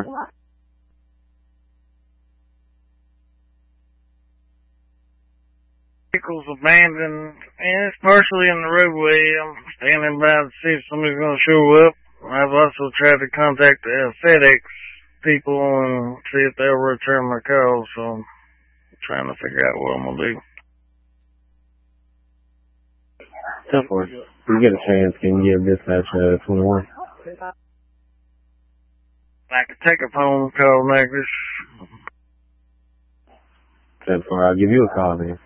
Vehicle's abandoned, and it's partially in the roadway. I'm standing by to see if somebody's going to show up. I've also tried to contact the FedEx people and see if they'll return my call, so I'm trying to figure out what I'm going to do. Tough work. You get a chance, can you give dispatch 21? I could take a phone call, Magnus. 10-4, I'll give you a call then.